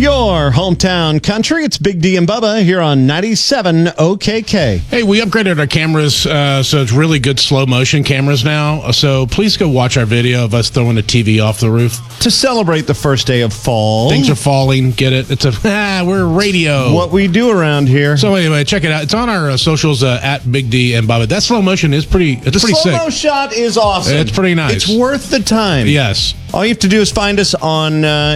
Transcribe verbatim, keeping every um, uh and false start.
Your hometown country. It's Big D and Bubba here on ninety-seven O K K. Hey, we upgraded our cameras, uh, so it's really good slow motion cameras now. So please go watch our video of us throwing a T V off the roof. To celebrate the first day of fall. Things are falling. Get it? It's a ah, we're radio. What we do around here. So anyway, check it out. It's on our uh, socials uh, at Big D and Bubba. That slow motion is pretty. It's the pretty slow-mo sick. shot is awesome. It's pretty nice. It's worth the time. Yes. All you have to do is find us on uh,